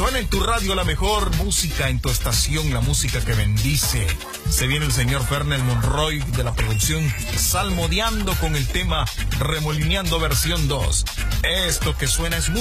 Suena en tu radio la mejor música en tu estación, la música que bendice. Se viene el señor Fernel Monroy de la producción Salmodiando con el tema Remolineando versión 2. Esto que suena es música